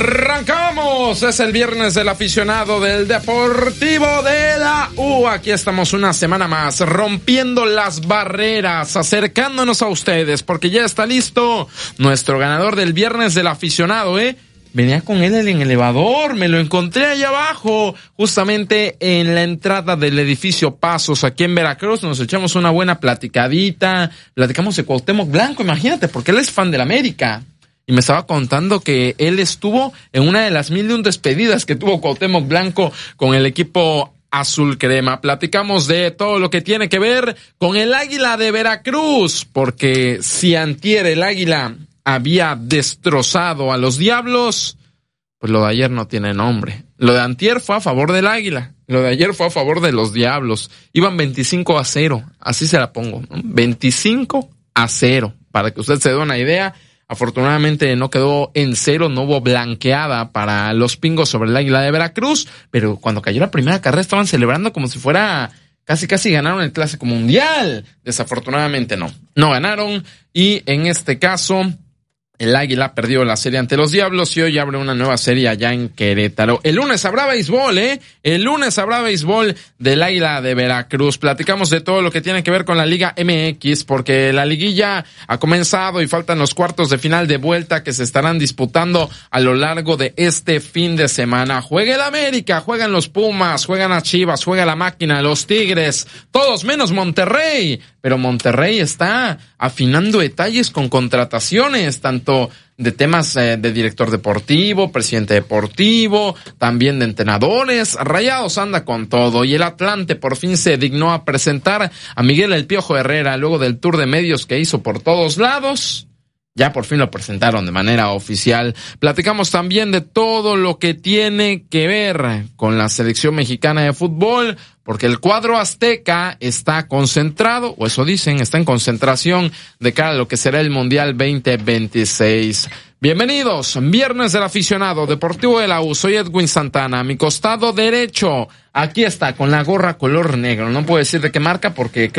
Arrancamos, es el viernes del aficionado del Deportivo de la U. Aquí estamos una semana más, rompiendo las barreras, acercándonos a ustedes, porque ya está listo nuestro ganador del viernes del aficionado, Venía con él en el elevador, me lo encontré allá abajo, justamente en la entrada del edificio Pasos, aquí en Veracruz. Nos echamos una buena platicadita, platicamos de Cuauhtémoc Blanco, imagínate, porque él es fan del América. Y me estaba contando que él estuvo en una de las 1001 despedidas que tuvo Cuauhtémoc Blanco con el equipo azul crema. Platicamos de todo lo que tiene que ver con el Águila de Veracruz, porque si antier el Águila había destrozado a los Diablos, pues lo de ayer no tiene nombre. Lo de antier fue a favor del Águila, lo de ayer fue a favor de los Diablos. Iban 25-0, así se la pongo, ¿no? 25-0, para que usted se dé una idea. Afortunadamente no quedó en cero, no hubo blanqueada para los Pingos sobre el Águila de Veracruz, pero cuando cayó la primera carrera estaban celebrando como si fuera casi ganaron el Clásico Mundial. Desafortunadamente no ganaron, y en este caso el Águila perdió la serie ante los Diablos y hoy abre una nueva serie allá en Querétaro. El lunes habrá béisbol, El lunes habrá béisbol del Águila de Veracruz. Platicamos de todo lo que tiene que ver con la Liga MX, porque la liguilla ha comenzado y faltan los cuartos de final de vuelta que se estarán disputando a lo largo de este fin de semana. Juega el América, juegan los Pumas, juegan las Chivas, juega la Máquina, los Tigres, todos menos Monterrey. Pero Monterrey está afinando detalles con contrataciones, tanto de temas de director deportivo, presidente deportivo, también de entrenadores. Rayados anda con todo, y el Atlante por fin se dignó a presentar a Miguel El Piojo Herrera luego del tour de medios que hizo por todos lados. Ya por fin lo presentaron de manera oficial. Platicamos también de todo lo que tiene que ver con la selección mexicana de fútbol, porque el cuadro azteca está concentrado, o eso dicen, está en concentración de cara a lo que será el Mundial 2026. Bienvenidos, viernes del aficionado Deportivo de la U. Soy Edwin Santana, a mi costado derecho, aquí está, con la gorra color negro. No puedo decir de qué marca porque creo